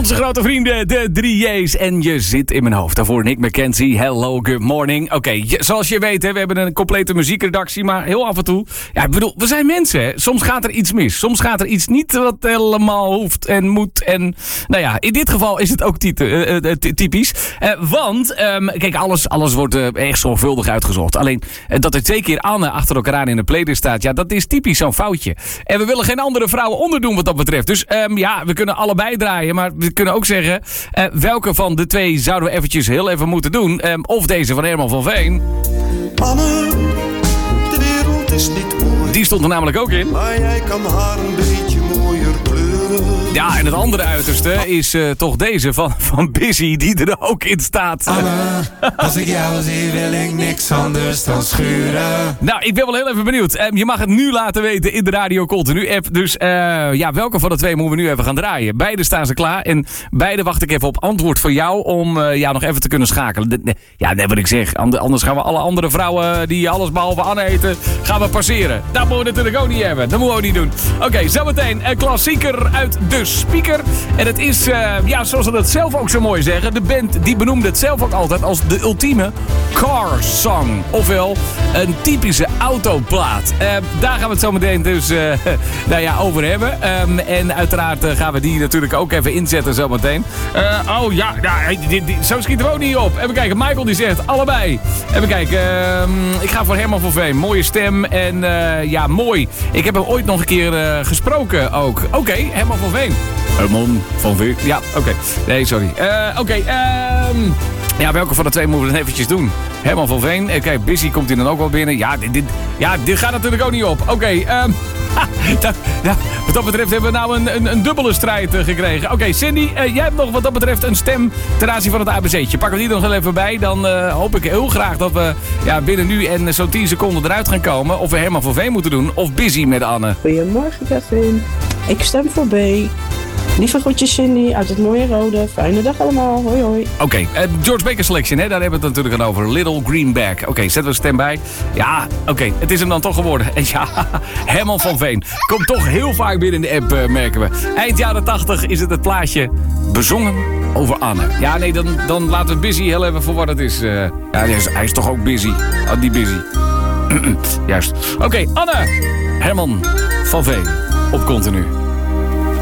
Onze grote vrienden, de 3J's. En je zit in mijn hoofd. Daarvoor Nick McKenzie. Hello, good morning. Oké, zoals je weet, hè, we hebben een complete muziekredactie. Maar heel af en toe... Ja, ik bedoel, we zijn mensen, hè. Soms gaat er iets mis. Soms gaat er iets niet wat helemaal hoeft en moet. En nou ja, in dit geval is het ook typisch. Want, kijk, alles wordt echt zorgvuldig uitgezocht. Alleen, dat er 2 keer Anne achter elkaar aan in de playlist staat. Ja, dat is typisch zo'n foutje. En we willen geen andere vrouwen onderdoen wat dat betreft. Dus ja, we kunnen allebei draaien. Maar we kunnen ook zeggen, welke van de 2 zouden we eventjes heel even moeten doen. Of deze van Herman van Veen. Anne, de wereld is niet mooi. Die stond er namelijk ook in. Maar jij kan haar een beetje mooier kleuren. Ja, en het andere uiterste is toch deze van Busy, die er ook in staat. Anne, als ik jou zie wil ik niks anders dan schuren. Nou, ik ben wel heel even benieuwd. Je mag het nu laten weten in de Radio Continu app. Dus ja, welke van de 2 moeten we nu even gaan draaien? Beide staan ze klaar. En beide wacht ik even op antwoord van jou om jou nog even te kunnen schakelen. Ja, net wat ik zeg. Anders gaan we alle andere vrouwen die alles behalve Anne heten, gaan we passeren. Dat moeten we natuurlijk ook niet hebben. Dat moeten we ook niet doen. Oké, zometeen een klassieker uit de speaker. En het is, ja, zoals ze dat zelf ook zo mooi zeggen. De band die benoemde het zelf ook altijd als de ultieme car song. Ofwel, een typische autoplaat. Daar gaan we het zo meteen dus nou ja, over hebben. En uiteraard gaan we die natuurlijk ook even inzetten zometeen. Oh ja, zo schieten we ook niet op. Even kijken, Michael die zegt allebei. Even kijken, ik ga voor Herman van Veen. Mooie stem en ja, mooi. Ik heb hem ooit nog een keer gesproken ook. Oké, Herman van Veen. Herman van Veen. Ja, oké. Nee, sorry. Ja, welke van de 2 moeten we dan eventjes doen? Herman van Veen. Kijk, Busy komt hier dan ook wel binnen. Ja, dit gaat natuurlijk ook niet op. Oké, wat dat betreft hebben we nou een dubbele strijd gekregen. Oké, Cindy, jij hebt nog wat dat betreft een stem ten aanzien van het ABC'tje. Pakken we die er nog heel even bij. Dan hoop ik heel graag dat we binnen nu en zo'n 10 seconden eruit gaan komen. Of we Herman van Veen moeten doen. Of Busy met Anne. Goedemorgen, Kathleen. Ik stem voor B. Lieve groetjes Cindy uit het mooie Rode. Fijne dag allemaal. Hoi hoi. Oké, George Baker Selection, hè? Daar hebben we het natuurlijk aan over. Little Greenback. Oké, zetten we een stem bij. Ja, oké, het is hem dan toch geworden. Ja, Herman van Veen. Komt toch heel vaak binnen in de app, merken we. Eind jaren 80 is het plaatje bezongen over Anne. Ja, nee, dan laten we Busy heel even voor wat het is. Ja, hij is toch ook busy. Die Busy. Juist. Oké, Anne. Herman van Veen. Op Continu.